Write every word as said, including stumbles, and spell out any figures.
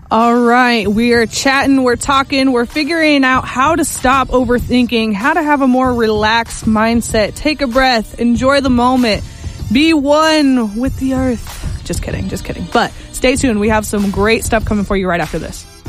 All right, we are chatting, we're talking, we're figuring out how to stop overthinking, how to have a more relaxed mindset. Take a breath, enjoy the moment, be one with the earth. Just kidding, just kidding. But stay tuned, we have some great stuff coming for you right after this.